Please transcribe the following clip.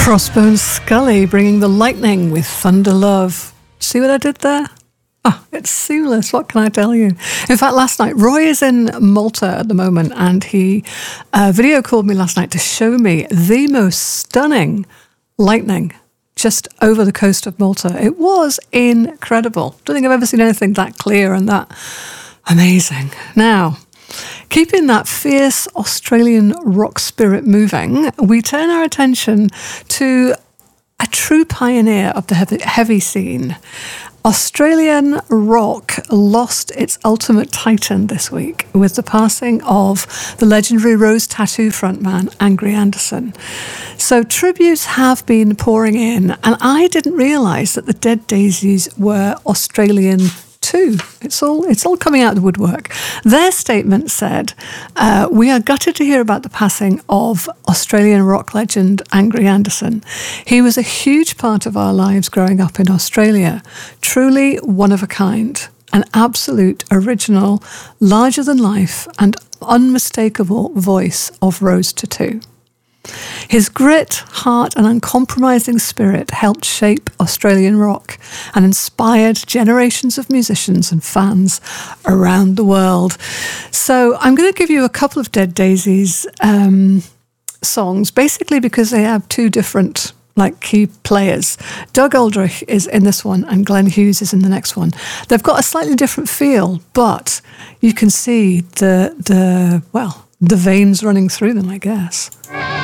Crossbones Scully bringing the lightning with Thunder Love. See what I did there? Oh, it's seamless. What can I tell you? In fact, last night, Roy is in Malta at the moment, and he video called me last night to show me the most stunning lightning just over the coast of Malta. It was incredible. Don't think I've ever seen anything that clear and that amazing. Now, keeping that fierce Australian rock spirit moving, we turn our attention to a true pioneer of the heavy scene. Australian rock lost its ultimate titan this week with the passing of the legendary Rose Tattoo frontman, Angry Anderson. So tributes have been pouring in, and I didn't realise that the Dead Daisies were Australian too. It's all coming out of the woodwork. Their statement said, "We are gutted to hear about the passing of Australian rock legend Angry Anderson. He was a huge part of our lives growing up in Australia. Truly one of a kind, an absolute original, larger than life and unmistakable voice of Rose Tattoo. His grit, heart and uncompromising spirit helped shape Australian rock and inspired generations of musicians and fans around the world." So I'm going to give you a couple of Dead Daisies songs, basically because they have two different key players. Doug Aldrich is in this one and Glenn Hughes is in the next one. They've got a slightly different feel, but you can see the veins running through them, I guess.